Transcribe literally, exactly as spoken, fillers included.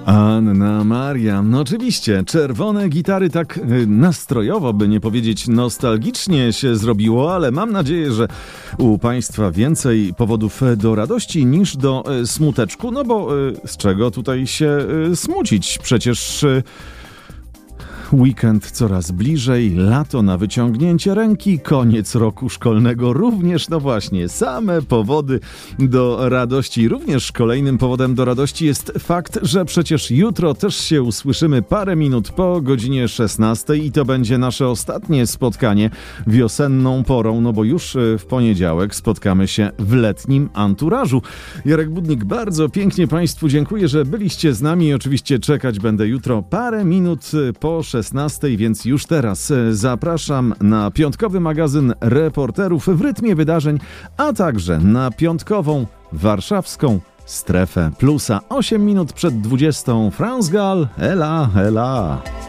Anna Maria, no oczywiście, czerwone gitary tak y, nastrojowo, by nie powiedzieć nostalgicznie się zrobiło, ale mam nadzieję, że u Państwa więcej powodów do radości niż do y, smuteczku, no bo y, z czego tutaj się y, smucić? Przecież... Y, Weekend coraz bliżej, lato na wyciągnięcie ręki, koniec roku szkolnego również, no właśnie, same powody do radości. Również kolejnym powodem do radości jest fakt, że przecież jutro też się usłyszymy parę minut po godzinie szesnastej i to będzie nasze ostatnie spotkanie wiosenną porą, no bo już w poniedziałek spotkamy się w letnim anturażu. Jarek Budnik, bardzo pięknie Państwu dziękuję, że byliście z nami i oczywiście czekać będę jutro parę minut po szesnastej, więc już teraz zapraszam na piątkowy magazyn reporterów w rytmie wydarzeń, a także na piątkową warszawską Strefę Plusa. osiem minut przed dwudziestą. France Gall, ela, ela.